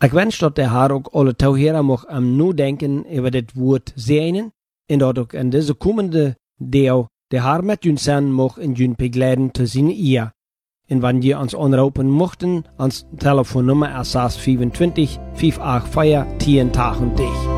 Ik wens dat de haar ook alle toehoorders mag am nu denken over dit woord zijnen en dat ook in deze komende deel de haar met jullie zijn mag in jullie begeleiden te zien eer. En wanneer je ons aanroepen mochten, ons telefoonnummer is 625 584 1080.